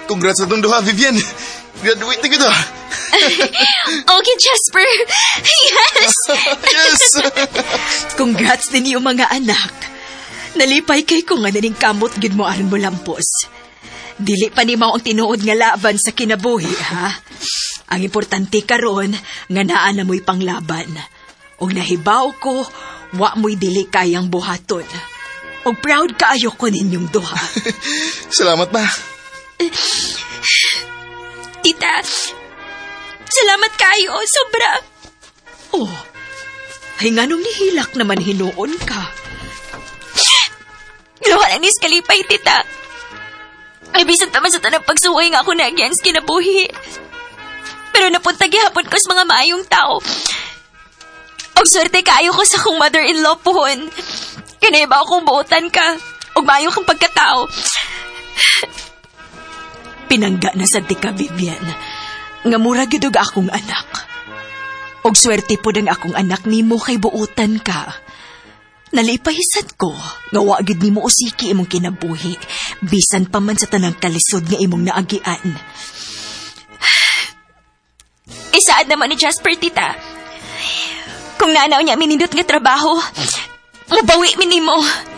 Congrats sa itong duha, Vivian. Graduate na kita. Okay, Jasper. Yes! Yes! Congrats din yung mga anak. Nalipay kay ko nga naning kamot gid mo aron mo lampos. Dili pa ni mao ang tinuod nga laban sa kinabuhi, ha? Ang importante karon nga naa na mo'y panglaban. Og nahibaw ko, wa mo'y dili kayang buhaton. Og proud kaayo ko ninyong duha. Salamat pa. Tita, salamat kayo. Sobra. Oh, ay nga nung nihilak naman hinuon ka. Ginawa lang ni Skalipay, tita. Ay, bisan pa man sa tanang pagsuway nga ako na against kinabuhi. Pero napunta gihapon ko sa mga maayong tao. Og swerte kaayo ko sa kong mother-in-law pohon. Kanay ba akong buutan ka? Og maayo kang pagkatao. Pinangga na sa tika, Vivian. Nga mura gidug akong anak. Og swerte po ng akong anak nimo kay buutan ka. Nalipahisad ko nga wa gid nimo usiki imong kinabuhi bisan pa man sa tanang kalisod nga imong naagian. Isaad naman ni Jasper, tita. Kung naanaw niya minindot nga trabaho, mabawi minimo.